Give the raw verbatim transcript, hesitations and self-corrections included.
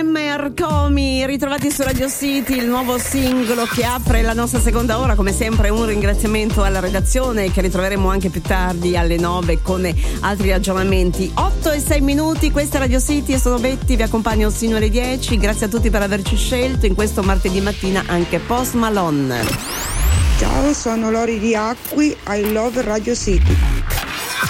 Marcomi, ritrovati su Radio City, il nuovo singolo che apre la nostra seconda ora. Come sempre un ringraziamento alla redazione, che ritroveremo anche più tardi alle nove con altri aggiornamenti. Otto e sei minuti, questa è Radio City e sono Betty, vi accompagno sino alle dieci. Grazie a tutti per averci scelto in questo martedì mattina anche Post Malone. Ciao, sono Lori di Acqui, I love Radio City.